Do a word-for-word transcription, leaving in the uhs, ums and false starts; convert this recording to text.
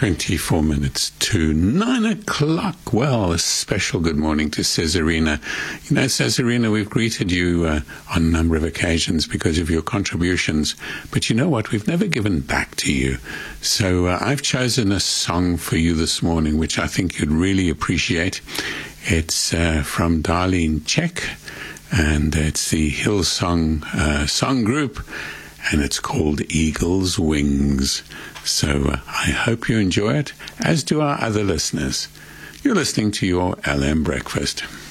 twenty-four minutes to nine o'clock. Well, a special good morning to Cesarina. You know, Cesarina, we've greeted you uh, on a number of occasions because of your contributions. But you know what? We've never given back to you. So uh, I've chosen a song for you this morning, which I think you'd really appreciate. It's uh, from Darlene Check, and it's the Hillsong uh, song group, and it's called Eagle's Wings. So uh, I hope you enjoy it, as do our other listeners. You're listening to your L M Breakfast.